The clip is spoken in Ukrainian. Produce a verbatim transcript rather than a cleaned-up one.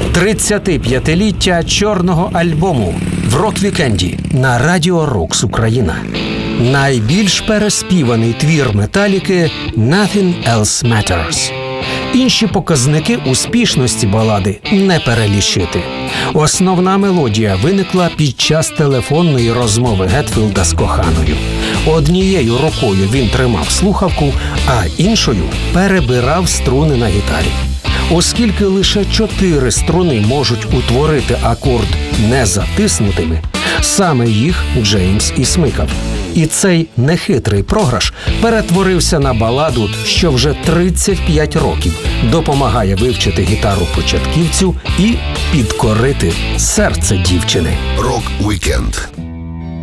тридцятип'ятиліття чорного альбому в рок-вікенді на Радіо Рокс Україна. Найбільш переспіваний твір Металіки «Nothing Else Matters». Інші показники успішності балади не перелічити. Основна мелодія виникла під час телефонної розмови Гетфілда з коханою. Однією рукою він тримав слухавку, а іншою перебирав струни на гітарі. Оскільки лише чотири струни можуть утворити акорд незатиснутими, саме їх Джеймс і смикав. І цей нехитрий програш перетворився на баладу, що вже тридцять п'ять років допомагає вивчити гітару початківцю і підкорити серце дівчини. Рок-вікенд.